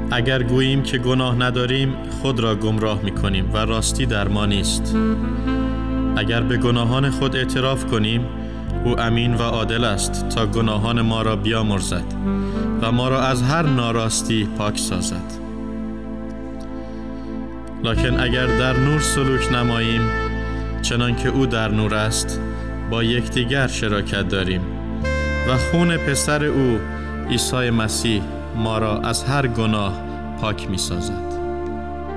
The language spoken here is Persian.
اگر گوییم که گناه نداریم خود را گمراه می‌کنیم و راستی در ما نیست. اگر به گناهان خود اعتراف کنیم او امین و عادل است تا گناهان ما را بیامرزد و ما را از هر ناراستی پاک سازد. لکن اگر در نور سلوک نماییم چنان که او در نور است با یکدیگر شراکت داریم و خون پسر او عیسی مسیح ما را از هر گناه پاک می سازد.